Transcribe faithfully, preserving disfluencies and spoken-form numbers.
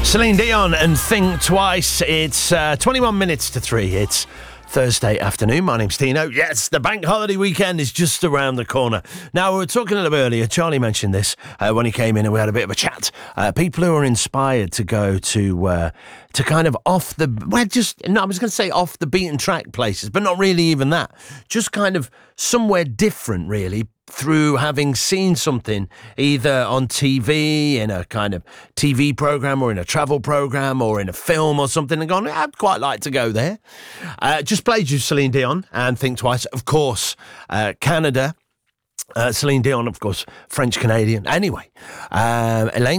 Celine Dion and Think Twice. It's uh, twenty-one minutes to three. It's Thursday afternoon. My name's Tino. Yes, the bank holiday weekend is just around the corner. Now, we were talking a little bit earlier. Charlie mentioned this uh, when he came in and we had a bit of a chat. Uh, people who are inspired to go to uh, to kind of off the, well, just, no, I was going to say off the beaten track places, but not really even that. Just kind of somewhere different, really, through having seen something either on T V, in a kind of T V program or in a travel program or in a film or something, and gone, I'd quite like to go there. Uh, just played you Celine Dion and Think Twice. Of course, uh, Canada. Uh, Celine Dion, of course, French-Canadian. Anyway, uh, Elaine